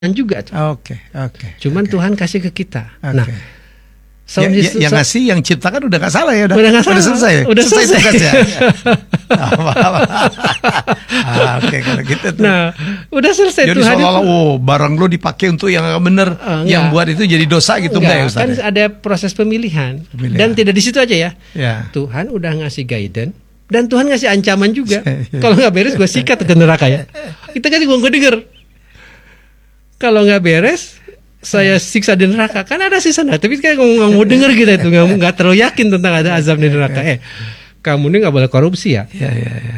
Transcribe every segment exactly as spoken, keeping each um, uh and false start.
juga. Oke, oke. Cuman okay. Tuhan kasih ke kita. Okay. Nah, so, ya, ya, yang ngasih, yang ciptakan udah nggak salah ya, udah, udah, gak salah. udah selesai, udah selesai, selesai tugasnya. ah, Oke, okay, kalau gitu tuh. Nah, udah selesai. Jadi Tuhan seolah-olah, itu, oh, barang lo dipakai untuk yang benar, uh, yang buat itu jadi dosa gitu, enggak, enggak ya Ustaz? Kan ada proses pemilihan. pemilihan. Dan tidak di situ aja ya. ya. Tuhan udah ngasih guidance. Dan Tuhan ngasih ancaman juga. Kalau nggak beres, gue sikat ke neraka ya. Kita kan gue nggak denger. Kalau nggak beres, saya siksa di neraka. Kan ada sisa neraka. Tapi kan nggak mau denger kita itu, nggak nggak terlalu yakin tentang ada azab di neraka. Eh, kamu ini nggak boleh korupsi ya. Ya, ya, ya.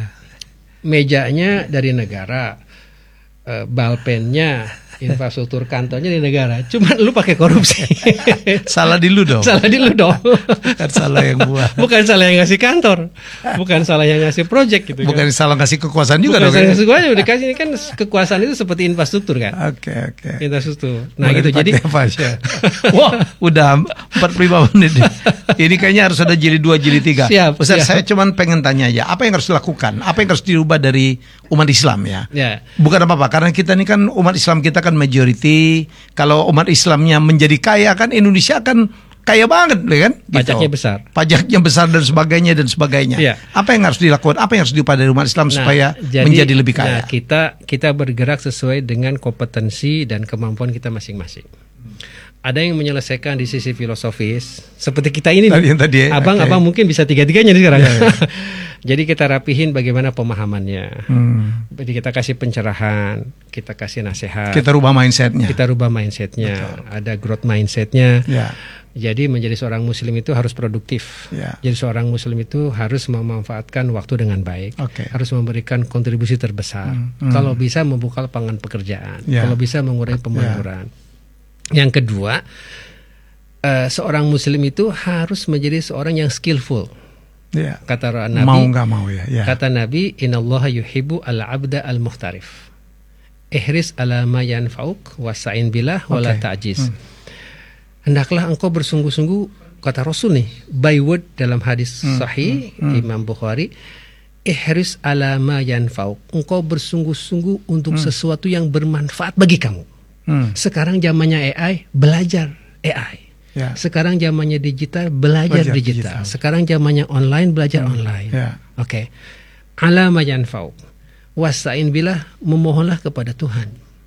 Mejanya dari negara, uh, balpennya, infrastruktur kantornya di negara. Cuma lu pakai korupsi. Salah di lu dong. Salah di lu dong. Bukan salah yang buat. Bukan salah yang ngasih kantor. Bukan salah yang ngasih project gitu. Bukan kan? Salah ngasih kekuasaan juga Bukan dong. Bukan salah kekuasaan. Dikasih ini kan kekuasaan itu seperti infrastruktur kan. Oke, okay, oke. Okay. Infrastruktur. Nah, boleh gitu jadi apa aja. Wah, udah empat puluh lima menit. Ini kayaknya harus ada jilid dua, jilid tiga. Siap, Ustaz, siap. saya cuma pengen tanya ya, apa yang harus dilakukan? Apa yang harus dirubah dari umat Islam ya? Ya. Bukan apa-apa, karena kita ini kan umat Islam, kita kan majority. Kalau umat Islamnya menjadi kaya kan Indonesia kan kaya banget, kan? Gitu. Pajaknya besar. Pajaknya besar dan sebagainya dan sebagainya. Ya. Apa yang harus dilakukan? Apa yang harus diubah dari umat Islam nah, supaya jadi, menjadi lebih kaya? Nah, kita kita bergerak sesuai dengan kompetensi dan kemampuan kita masing-masing. Ada yang menyelesaikan di sisi filosofis seperti kita ini tadi, nih. Tadi, Abang-abang okay. mungkin bisa tiga-tiganya nih sekarang. Ya, ya. Jadi kita rapihin bagaimana pemahamannya. Hmm. Jadi kita kasih pencerahan, kita kasih nasihat. Kita rubah mindsetnya. Kita rubah mindsetnya. Betul. Ada growth mindsetnya. Ya. Jadi menjadi seorang Muslim itu harus produktif. Ya. Jadi seorang Muslim itu harus memanfaatkan waktu dengan baik. Okay. Harus memberikan kontribusi terbesar. Hmm. Hmm. Kalau bisa membuka lapangan pekerjaan. Ya. Kalau bisa mengurangi pengangguran. Ya. Yang kedua, uh, seorang Muslim itu harus menjadi seorang yang skillful. Ya. Kata Nabi, mau nggak mau ya. ya. Kata Nabi, Innallaha yuhibbu al-abda al-muhtarif. Ihris ala ma yanfa'uk wasa'in billah wala ta'jiz. Hmm. Hendaklah engkau bersungguh-sungguh, kata Rasul nih, by word dalam hadis hmm. sahih hmm. Imam Bukhari, ihris ala ma yanfa'uk. Engkau bersungguh-sungguh untuk hmm. sesuatu yang bermanfaat bagi kamu. Hmm. Sekarang zamannya A I, belajar A I. Ya. Sekarang zamannya digital, belajar, belajar digital. digital. Sekarang zamannya online, belajar hmm. online. Ya. Oke. Okay. Ala ma yanfa'uk. Wasta'in billah, memohonlah kepada Tuhan.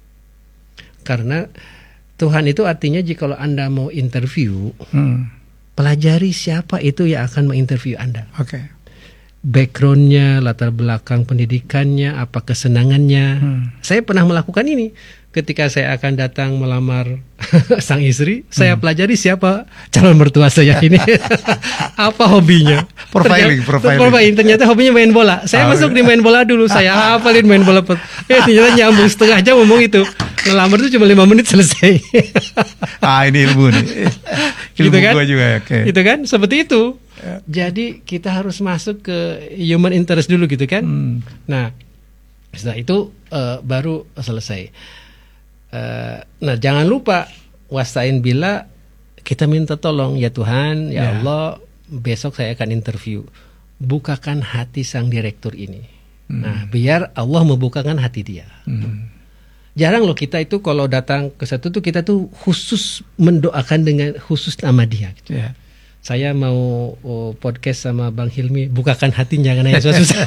Karena Tuhan itu artinya jika Anda mau interview, hmm. pelajari siapa itu yang akan menginterview Anda. Oke. Okay. Backgroundnya, latar belakang pendidikannya, apa kesenangannya. Hmm. Saya pernah melakukan ini. Ketika saya akan datang melamar sang istri, hmm. saya pelajari siapa calon mertua saya ini. Apa hobinya. Profiling, ternyata, profiling. profiling. Ternyata hobinya main bola. Saya oh, masuk di main bola dulu. Saya hafalin main bola. Eh, ternyata nyambung setengah jam ngomong itu. Ngelamar itu cuma lima menit selesai. Ah, ini ilmu nih. Ilmu gitu kan? Gua juga ya. Okay. Gitu kan? Seperti itu. Ya. Jadi kita harus masuk ke human interest dulu gitu kan. Hmm. Nah, setelah itu uh, baru selesai. Uh, nah, jangan lupa wasta'in billah, kita minta tolong ya Tuhan, ya, ya Allah, besok saya akan interview. Bukakan hati sang direktur ini. Hmm. Nah, biar Allah membukakan hati dia. Hmm. Jarang loh kita itu kalau datang ke satu tuh kita tuh khusus mendoakan dengan khusus nama dia gitu. Ya. Saya mau oh, podcast sama Bang Hilmi, bukakan hati, jangan nanya susah-susah.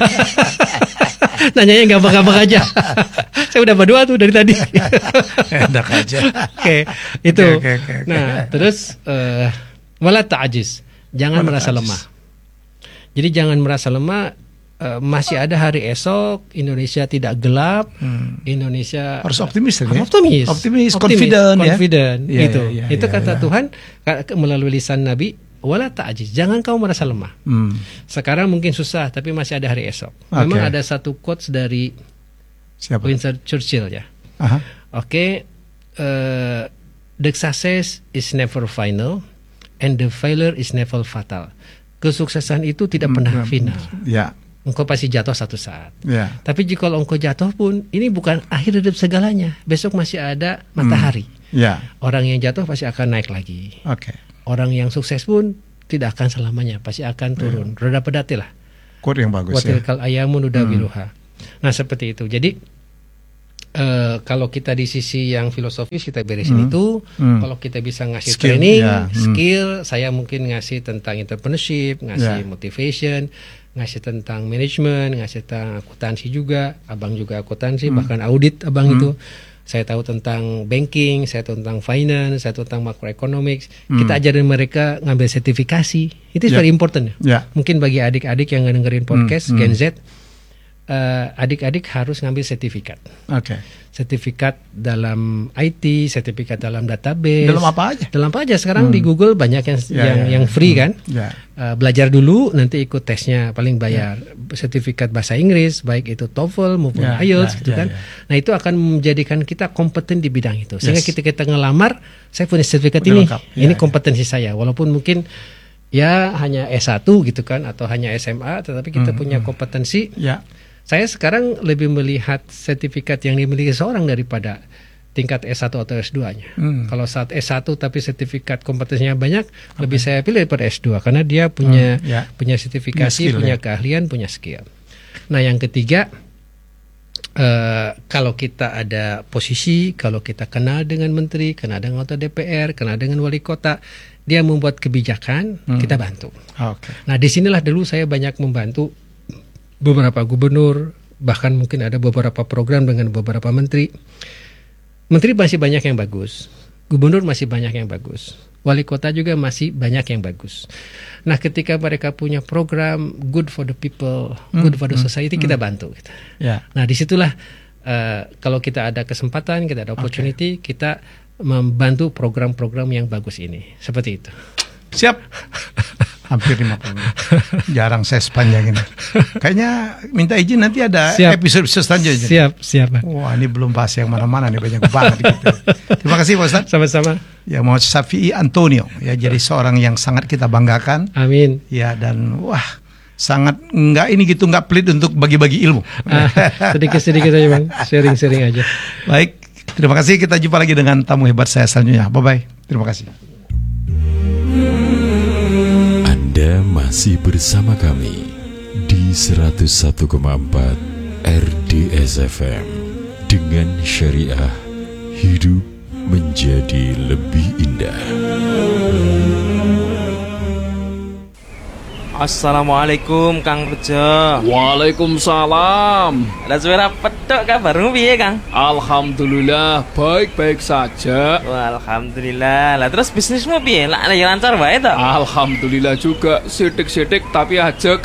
Nanyanya gampang-gampang aja. Saya udah berdoa tuh dari tadi. Enak aja. Oke, itu. Okay, okay, okay, nah, okay. terus uh, wala ta'jiz, jangan wala merasa ta'jiz. lemah. Jadi jangan merasa lemah. Uh, masih ada hari esok, Indonesia tidak gelap, hmm. Indonesia harus optimis, harus ya? optimis, optimis, optimis, confident, confident, ya? gitu. Ya, ya, itu ya, kata ya. Tuhan melalui lisan Nabi, wala ta'jiz, jangan kau merasa lemah. Hmm. Sekarang mungkin susah, tapi masih ada hari esok. Okay. Memang ada satu quotes dari Siapa? Winston Churchill ya. Oke, okay, uh, the success is never final, and the failure is never fatal. Kesuksesan itu tidak hmm, pernah final. Ya. Engkau pasti jatuh satu saat. Ya. Tapi jika engkau jatuh pun, ini bukan akhir dari segalanya. Besok masih ada matahari. Hmm. Ya. Orang yang jatuh pasti akan naik lagi. Oke. Okay. Orang yang sukses pun tidak akan selamanya, pasti akan turun. Ya. Roda pedati lah. Quote yang bagus. Watilkal ya. ayamun udah biluha. Hmm. Nah seperti itu. Jadi Uh, kalau kita di sisi yang filosofis kita beresin Hmm. itu, Hmm. kalau kita bisa ngasih Skill, training, ya. Hmm. skill, saya mungkin ngasih tentang entrepreneurship, ngasih Ya. motivation, ngasih tentang manajemen, ngasih tentang akuntansi juga, abang juga akuntansi, Hmm. bahkan audit abang Hmm. itu. Saya tahu tentang banking, saya tahu tentang finance, saya tahu tentang macroeconomics. Hmm. Kita ajarin mereka ngambil sertifikasi. Itu Ya. very important. Ya. Mungkin bagi adik-adik yang dengerin podcast Hmm. Hmm. Gen Z, uh, adik-adik harus ngambil sertifikat. Oke. Sertifikat dalam I T, sertifikat dalam database. Dalam apa aja? Dalam apa aja sekarang Hmm. di Google banyak yang Ya, yang, ya, yang ya. free Hmm. kan. Ya. Uh, belajar dulu, nanti ikut tesnya paling bayar. Sertifikat bahasa Inggris, baik itu TOEFL maupun Ya, I E L T S ya, gitu ya, kan. ya. Nah itu akan menjadikan kita kompeten di bidang itu. Sehingga Yes. kita kita ngelamar, saya punya sertifikat Udah ini, lengkap. Ya, ini ya. kompetensi saya. Walaupun mungkin ya hanya S satu gitu kan, atau hanya S M A, tetapi kita Hmm, punya hmm. kompetensi. Ya. Saya sekarang lebih melihat sertifikat yang dimiliki seorang daripada tingkat S satu atau S dua-nya. Hmm. Kalau saat S satu tapi sertifikat kompetensinya banyak, lebih saya pilih daripada S dua karena dia punya Hmm, ya. punya sertifikasi, Punya skill, punya ya. keahlian, punya skill. Nah, yang ketiga, eh, kalau kita ada posisi, kalau kita kenal dengan menteri, kenal dengan anggota D P R, kenal dengan wali kota, dia membuat kebijakan, Hmm. kita bantu. Oke. Nah, disinilah dulu saya banyak membantu beberapa gubernur, bahkan mungkin ada beberapa program dengan beberapa menteri. Menteri masih banyak yang bagus, gubernur masih banyak yang bagus, wali kota juga masih banyak yang bagus. Nah, ketika mereka punya program good for the people, Hmm, good for the hmm, society, hmm. kita bantu. Gitu. Ya. Nah, disitulah uh, kalau kita ada kesempatan, kita ada opportunity, kita membantu program-program yang bagus ini. Seperti itu. Siap. Hampir lima puluh menit. Jarang saya sepanjang ini. Kayaknya minta izin nanti ada Siap. episode selanjutnya. Siap, siap. Pak. Wah, ini belum bahas yang mana-mana nih, banyak banget gitu. Terima kasih Pak Ustadz. Sama-sama. Ya, Muhammad Syafi'i Antonio, ya, jadi seorang yang sangat kita banggakan. Amin. Ya, dan wah, sangat nggak ini gitu, nggak pelit untuk bagi-bagi ilmu. Ah, sedikit-sedikit aja Bang, sharing-sharing aja. Baik, terima kasih. Kita jumpa lagi dengan tamu hebat saya selanjutnya. Bye-bye. Terima kasih. Anda masih bersama kami di seratus satu koma empat R D S F M. Dengan syariah, hidup menjadi lebih indah. Assalamualaikum Kang Rejo. Waalaikumsalam. Lah suara petok kabarmu piye Kang? Alhamdulillah baik-baik saja. Wah, alhamdulillah. Lah terus bisnismu piye? Lah ya lancar wae to? Alhamdulillah juga sidik-sidik tapi ajek.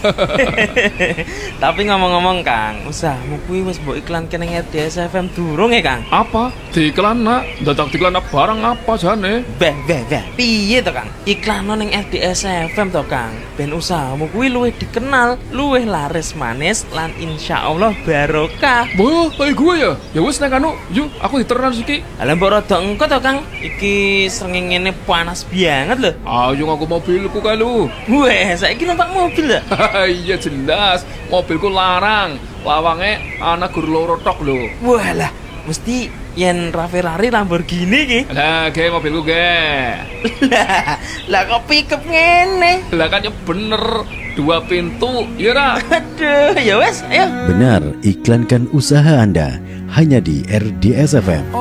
Tapi ngomong-ngomong Kang, usahamu kuwi wis mbok iklanke ning R D S F M durung ya Kang? Apa? Diiklan nak? Dadak diiklan barang apa jane? Beh, beh, beh. Piye to Kang? Iklan ning R D S F M to Kang. Ben usahamu kuwi luwih dikenal, luwih laris manis lan insyaallah barokah. Wah, kayak gue ya. Ya wis nek anu, yuk aku diternan siki. Lah mbok rada engko to Kang. Iki srengenge panas banget lho. Ayo aku mobilku kalu. Weh, saiki numpak mobil lho. Iya jelas, mobilku larang. Lawange anak guru loro tok lho. Walah, mesti yen ra Ferrari Lamborghini ki. Lah, ge mobilku ge. Lah, lah kok pickup ngene. Lah kan ya bener dua pintu, ya ra? Aduh, ya wes, ayo. Benar, iklankan usaha Anda hanya di R D S F M.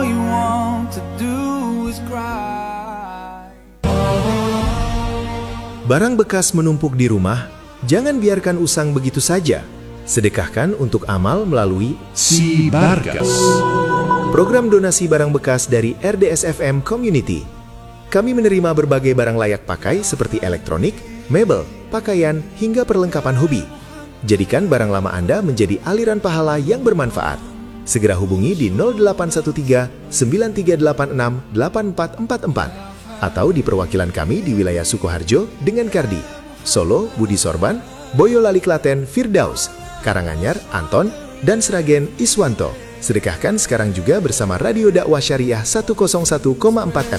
Barang bekas menumpuk di rumah, jangan biarkan usang begitu saja. Sedekahkan untuk amal melalui Si Barkas. program donasi barang bekas dari R D S F M Community. Kami menerima berbagai barang layak pakai seperti elektronik, mebel, pakaian, hingga perlengkapan hobi. Jadikan barang lama Anda menjadi aliran pahala yang bermanfaat. Segera hubungi di nol delapan satu tiga sembilan tiga delapan enam delapan empat empat empat atau di perwakilan kami di wilayah Sukoharjo dengan Kardi, Solo, Budi Sorban, Boyolali Klaten, Firdaus, Karanganyar, Anton, dan Sragen, Iswanto. Sedekahkan sekarang juga bersama Radio Dakwah Syariah seratus satu koma empat